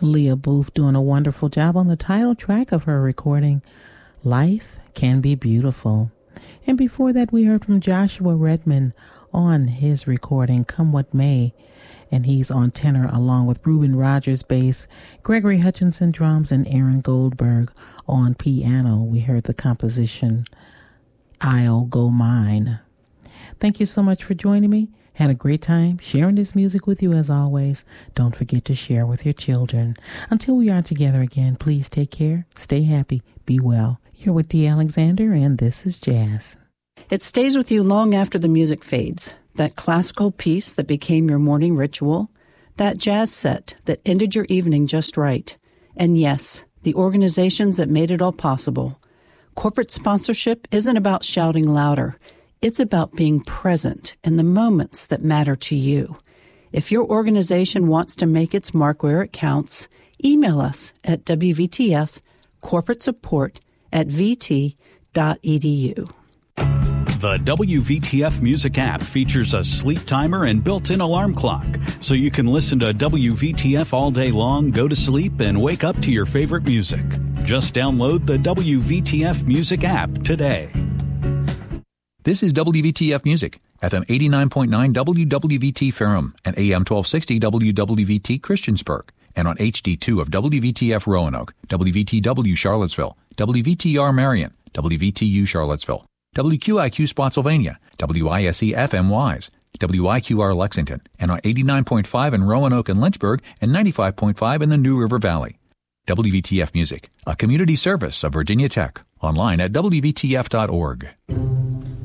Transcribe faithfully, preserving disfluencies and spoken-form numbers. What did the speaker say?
Leah Booth doing a wonderful job on the title track of her recording, Life Can Be Beautiful. And before that, we heard from Joshua Redman on his recording, Come What May. And he's on tenor along with Reuben Rogers bass, Gregory Hutchinson drums, and Aaron Goldberg on piano. We heard the composition, I'll Go Mine. Thank you so much for joining me. Had a great time sharing this music with you as always. Don't forget to share with your children. Until we are together again, please take care, stay happy, be well. You're with Dee Alexander, and this is Jazz. It stays with you long after the music fades. That classical piece that became your morning ritual. That jazz set that ended your evening just right. And yes, the organizations that made it all possible. Corporate sponsorship isn't about shouting louder. It's about being present in the moments that matter to you. If your organization wants to make its mark where it counts, email us at W V T F corporate support at v t dot e d u. The W V T F Music app features a sleep timer and built-in alarm clock, so you can listen to W V T F all day long, go to sleep, and wake up to your favorite music. Just download the W V T F Music app today. This is W V T F Music, F M eighty-nine point nine W W V T Ferrum and A M twelve sixty W W V T Christiansburg, and on H D two of W V T F Roanoke, W V T W Charlottesville, W V T R Marion, W V T U Charlottesville, W Q I Q Spotsylvania, W I S E F M Wise, W I Q R Lexington, and on eighty-nine point five in Roanoke and Lynchburg, and ninety-five point five in the New River Valley. W V T F Music, a community service of Virginia Tech, online at W V T F dot org.